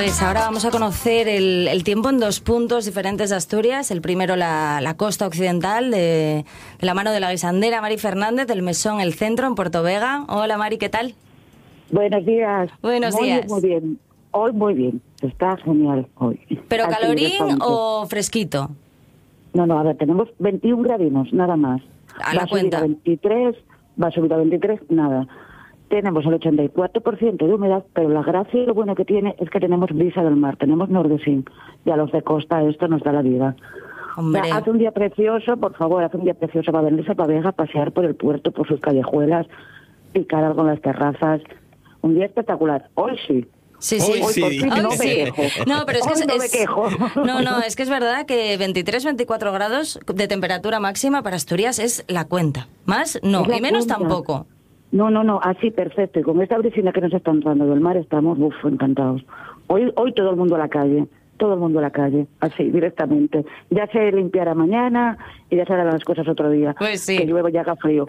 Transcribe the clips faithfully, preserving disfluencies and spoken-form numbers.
Pues ahora vamos a conocer el, el tiempo en dos puntos diferentes de Asturias. El primero, la, la costa occidental, de, de la mano de la guisandera Mari Fernández, del Mesón El Centro, en Puerto Vega. Hola, Mari, ¿qué tal? Buenos días. Buenos muy, días. Muy bien. Hoy muy bien. Está genial hoy. ¿Pero Así, calorín o fresquito? No, no, a ver, tenemos veintiún gradinos, nada más. A la va a subir cuenta. a veintitrés, va a subir a veintitrés, nada. Tenemos el ochenta y cuatro por ciento de humedad, pero la gracia y lo bueno que tiene es que tenemos brisa del mar, tenemos nordesín. Y a los de costa esto nos da la vida. Hombre. O sea, hace un día precioso, por favor, hace un día precioso para venirse a Vega, pasear por el puerto, por sus callejuelas, picar algo en las terrazas. Un día espectacular. Hoy sí. Sí, sí. Hoy sí. Hoy por fin Hoy no sí. me quejo. No, pero es que Hoy es, no me es- quejo. No, no, es que es verdad que veintitrés, veinticuatro grados de temperatura máxima para Asturias es la cuenta. Más no, Es la y menos cuenta. tampoco. No, no, no, así perfecto. Y con esta brisina que nos está entrando del mar estamos, uf, encantados. Hoy, hoy todo el mundo a la calle, todo el mundo a la calle, así, directamente. Ya se limpiará mañana y ya se harán las cosas otro día. Pues sí. Que llueve y haga frío.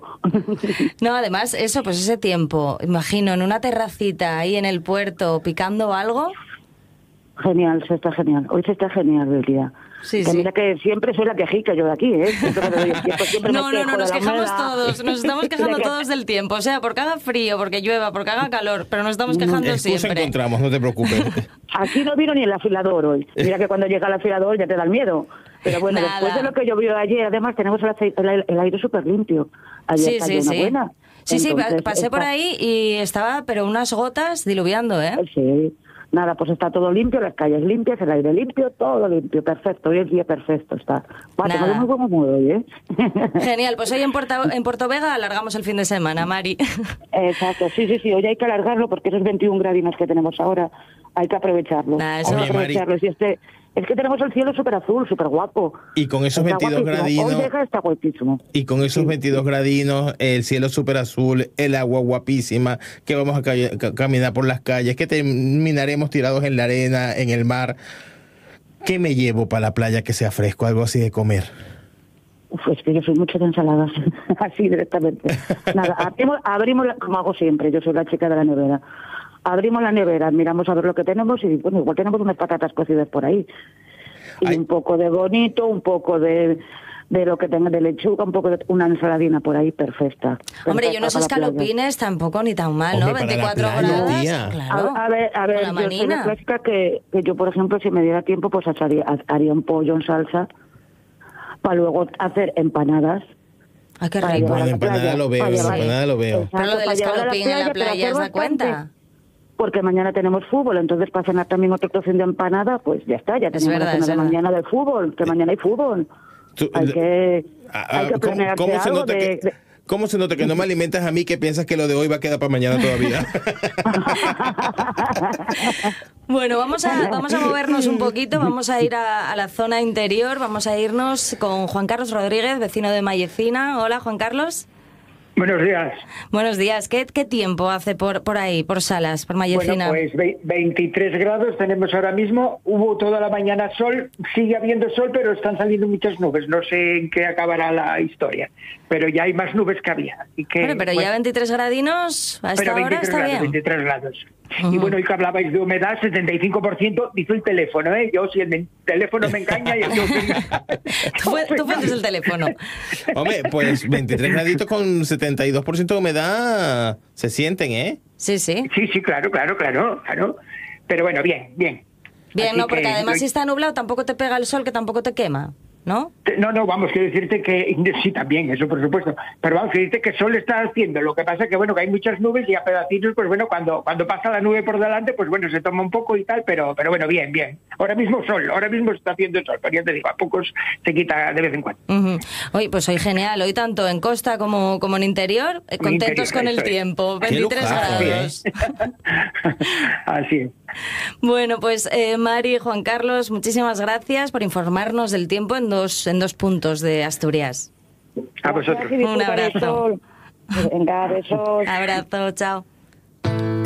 No, además, eso, pues ese tiempo, imagino, en una terracita ahí en el puerto, picando algo. Genial, se está genial. Hoy se está genial el día. Sí, que sí. mira que siempre soy la quejica yo de aquí, ¿eh? Siempre me doy el tiempo, siempre me No, no, quejo no, de nos la quejamos humedad. todos, nos estamos quejando Mira que- todos del tiempo, o sea, porque haga frío, porque llueva, porque haga calor, pero nos estamos quejando Excusa siempre. encontramos, no te preocupes. Aquí no vino ni el afilador hoy. Mira que cuando llega el afilador ya te da el miedo. Pero bueno, Nada. después de lo que llovió ayer, además tenemos el, ace- el, el aire súper limpio. Ayer Sí, cayó sí, una sí. buena. Sí, sí, pa- Entonces, pasé por está- ahí y estaba, pero unas gotas diluviando, ¿eh? Sí. Nada, pues está todo limpio, las calles limpias, el aire limpio, todo limpio, perfecto. Hoy el día perfecto está. Bueno, Nada. tenemos muy buen humor hoy, ¿eh? Genial, pues hoy en Puerto, en Puerto Vega alargamos el fin de semana, Mari. Exacto, sí, sí, sí. Hoy hay que alargarlo porque esos veintiún gradinos que tenemos ahora hay que aprovecharlos. Nah, hay eso- que Oye, Mari. aprovecharlos. Y este, es que tenemos el cielo súper azul, súper guapo. Y con esos Está veintidós guapísimo. gradinos- Hoy Vega está guapísimo. Y con esos Sí. veintidós gradinos, el cielo súper azul, el agua guapísima, que vamos a ca- ca- caminar por las calles, que terminaremos tirados en la arena, en el mar. ¿Qué me llevo para la playa que sea fresco? Algo así de comer. Uf, es que yo soy mucho de ensaladas, así directamente. Nada, abrimos, abrimos la- como hago siempre, yo soy la chica de la nevera. Abrimos la nevera, miramos a ver lo que tenemos y bueno, igual tenemos unas patatas cocidas por ahí. Y Ay. un poco de bonito, un poco de, de lo que tenga de lechuga, un poco de una ensaladina por ahí, perfecta. Hombre, y Perfecta unos para la playa. escalopines tampoco ni tan mal, ¿no? Hombre, para la veinticuatro playa, grados, tía. claro. A, a ver, a ver, Con la yo soy la manina. clásica que, que yo, por ejemplo, si me diera tiempo, pues haría, haría un pollo en salsa para luego hacer empanadas. Ah, qué Para rico. llevar Bueno, a la empanada playa, lo veo, para la llevar- empanada lo veo. Exacto, Pero lo del para llevar a escalopín en la pero playa, hacer ¿os da bastante, cuenta? Porque mañana tenemos fútbol, entonces para cenar también otro trocín de empanada, pues ya está, ya Es tenemos verdad, la es cena de verdad. mañana de fútbol, que mañana hay fútbol. Tú- Hay que, Ah, ah, hay que ¿cómo- planearse cómo se algo nota de- que- de- ¿Cómo se nota que no me alimentas a mí que piensas que lo de hoy va a quedar para mañana todavía? Bueno, vamos a, vamos a movernos un poquito, vamos a ir a, a la zona interior, vamos a irnos con Juan Carlos Rodríguez, vecino de Mallecina. Hola, Juan Carlos. Buenos días. Buenos días. ¿Qué, qué tiempo hace por, por ahí, por Salas, por Mallecina? Bueno, pues ve- veintitrés grados tenemos ahora mismo. Hubo toda la mañana sol, sigue habiendo sol, pero están saliendo muchas nubes. No sé en qué acabará la historia, pero ya hay más nubes que había. Así que, Bueno, pero bueno, ya veintitrés gradinos, a esta pero hora veintitrés está grados, bien. veintitrés grados. Ujú. Y bueno, hoy que hablabais de humedad, setenta y cinco por ciento, dice el teléfono, ¿eh? Yo, si el men- teléfono me engaña, yo... yo Tú, fue- tú fuentes el teléfono. Hombre, pues veintitrés graditos con setenta y dos por ciento de humedad se sienten, ¿eh? Sí, sí. Sí, sí, claro, claro, claro, claro. Pero bueno, bien, bien. Bien, Así no, porque que además yo- si está nublado tampoco te pega el sol, que tampoco te quema, ¿no? Te- No, no, vamos, quiero decirte que sí, también, eso por supuesto, pero vamos, quiero decirte que sol está haciendo, lo que pasa es que, bueno, que hay muchas nubes y a pedacitos, pues bueno, cuando cuando pasa la nube por delante, pues bueno, se toma un poco y tal, pero pero bueno, bien, bien. Ahora mismo sol, ahora mismo está haciendo sol, pero ya te digo, a pocos se quita de vez en cuando. Ujú. Oye, pues hoy genial, hoy tanto en costa como, como en interior, eh, En contentos interior, con el eso es. tiempo, Qué veintitrés lujazo, grados. Así es. Bueno, pues eh, Mari y Juan Carlos, muchísimas gracias por informarnos del tiempo en dos, en dos puntos de Asturias. A vosotros. Gracias y disfrutar del Un abrazo. sol. Venga, besos. Abrazo, chao.